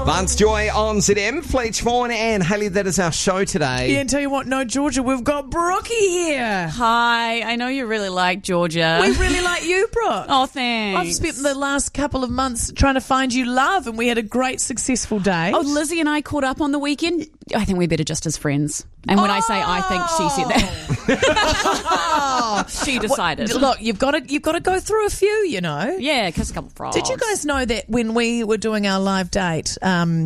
Vance Joy on ZM, Fleetch Vaughan and Hayley. That is our show today. Yeah, and tell you what, no, Georgia, we've got Brookie here. Hi, I know you really like Georgia. We really like you, Brooke. Oh, thanks. I've spent the last couple of months trying to find you love, and we had a great, successful day. Oh, Lizzie and I caught up on the weekend. I think we're better just as friends. And when I say I think, she said that. She decided. Look, you've got to go through a few, you know. Yeah, kiss a couple frogs. Did you guys know that when we were doing our live date,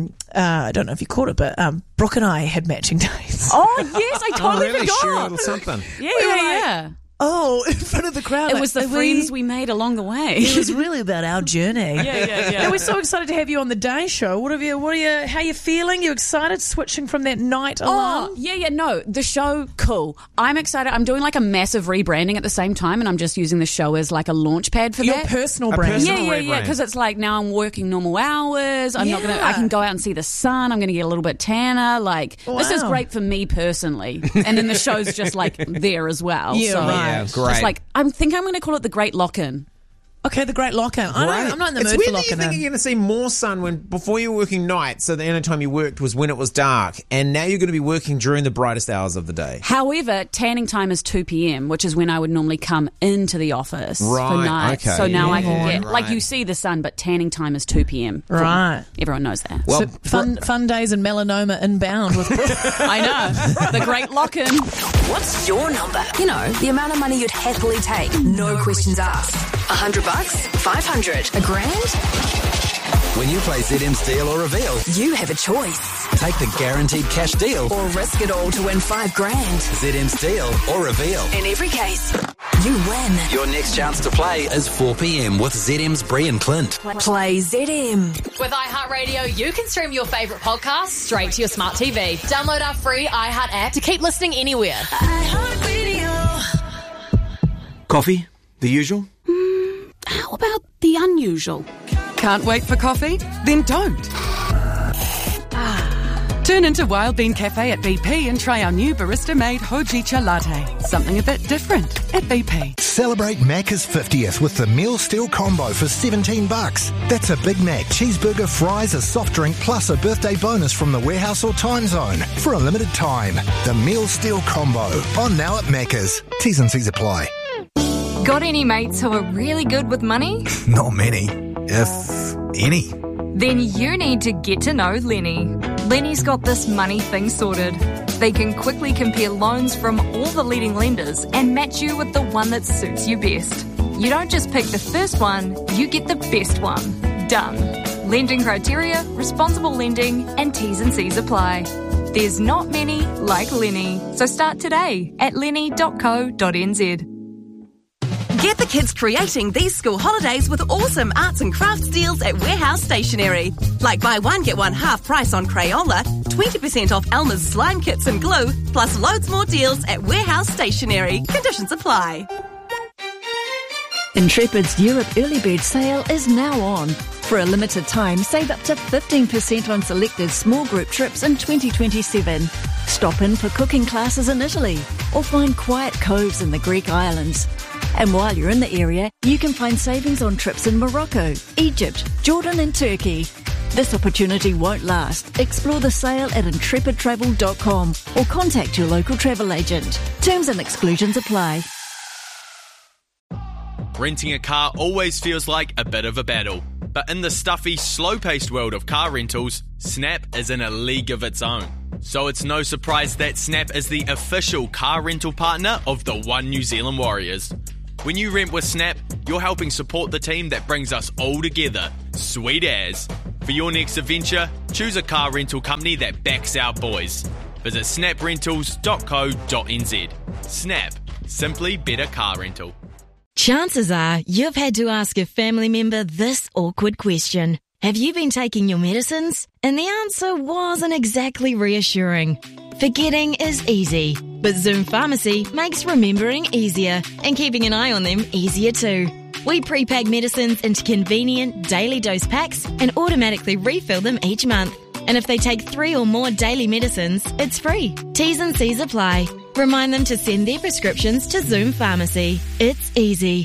I don't know if you caught it, but Brooke and I had matching dates. Oh, yes, I totally really? forgot. Share a little something. Yeah. Oh, in front of the crowd. It was the friends we made along the way. It was really about our journey. Yeah. We're so excited to have you on the day show. How are you feeling? You excited switching from that night alone? Oh, yeah, no. The show, cool. I'm excited. I'm doing like a massive rebranding at the same time, and I'm just using the show as like a launch pad for Your that. personal brand. Yeah, because it's like now I'm working normal hours. I can go out and see the sun. I'm going to get a little bit tanner. This is great for me personally. And then the show's just like there as well. Yeah, so right. Yeah, great. It's like, I'm going to call it the Great Lock-In. Okay, the Great Lock-In. I'm not in the mood It's for weird that locking you think in. you're going to see more sun before you were working nights, so the only time you worked was when it was dark, and now you're going to be working during the brightest hours of the day. However, tanning time is 2 p.m, which is when I would normally come into the office for Right, nights. okay. So now I can Yeah, get, right. you see the sun, but tanning time is 2 p.m. Right. Everyone knows that. Well, So fun days and melanoma inbound with Brooke. I know. The Great Lock-In. What's your number? You know, the amount of money you'd happily take. No questions asked. $100? $500? $1 grand? When you play ZM's Deal or Reveal, You have a choice. take the guaranteed cash deal. Or risk it all to win $5 grand. ZM's Deal or Reveal. In every case, you win. Your next chance to play is 4 p.m. with ZM's Bree and Clint. Play ZM. With iHeartRadio, you can stream your favourite podcasts straight to your smart TV. Download our free iHeart app to keep listening anywhere. Coffee? The usual? How about the unusual? Can't wait for coffee? Then don't. Turn into Wild Bean Cafe at BP and try our new barista-made Hojicha latte. Something a bit different at BP. Celebrate Macca's 50th with the Meal Steal Combo for $17. That's a Big Mac, cheeseburger, fries, a soft drink, plus a birthday bonus from the warehouse or time zone for a limited time. The Meal Steal Combo. On now at Macca's. T's and C's apply. Got any mates who are really good with money? Not many, if any. Then you need to get to know Lenny. Lenny's got this money thing sorted. They can quickly compare loans from all the leading lenders and match you with the one that suits you best. You don't just pick the first one, you get the best one. Done. Lending criteria, responsible lending, and T's and C's apply. There's not many like Lenny. So start today at lenny.co.nz. Get the kids creating these school holidays with awesome arts and crafts deals at Warehouse Stationery. Like buy one, get one half price on Crayola, 20% off Elmer's slime kits and glue, plus loads more deals at Warehouse Stationery. Conditions apply. Intrepid's Europe Early Bird Sale is now on. For a limited time, save up to 15% on selected small group trips in 2027. Stop in for cooking classes in Italy or find quiet coves in the Greek islands. And while you're in the area, you can find savings on trips in Morocco, Egypt, Jordan and Turkey. This opportunity won't last. Explore the sale at intrepidtravel.com or contact your local travel agent. Terms and exclusions apply. Renting a car always feels like a bit of a battle. But in the stuffy, slow-paced world of car rentals, Snap is in a league of its own. So it's no surprise that Snap is the official car rental partner of the One New Zealand Warriors. When you rent with Snap, you're helping support the team that brings us all together. Sweet as. For your next adventure, choose a car rental company that backs our boys. Visit snaprentals.co.nz. Snap. Simply better car rental. Chances are you've had to ask a family member this awkward question. Have you been taking your medicines? And the answer wasn't exactly reassuring. Forgetting is easy, but Zoom Pharmacy makes remembering easier and keeping an eye on them easier too. We pre-pack medicines into convenient daily dose packs and automatically refill them each month. And if they take 3 or more daily medicines, it's free. T's and C's apply. Remind them to send their prescriptions to Zoom Pharmacy. It's easy.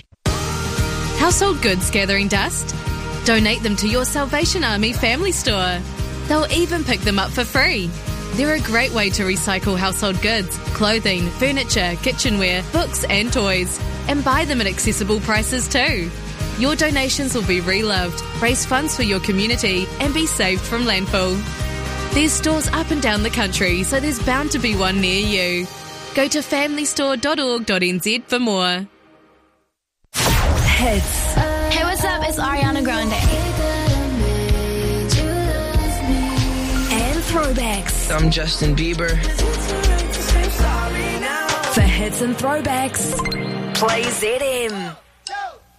Household goods gathering dust? Donate them to your Salvation Army family store. They'll even pick them up for free. They're a great way to recycle household goods, clothing, furniture, kitchenware, books and toys, and buy them at accessible prices too. Your donations will be reloved, raise funds for your community, and be saved from landfill. There's stores up and down the country, so there's bound to be one near you. Go to familystore.org.nz for more. Hits. Hey, what's up? It's Ariana Grande. And throwbacks. I'm Justin Bieber. For hits and throwbacks, play ZM.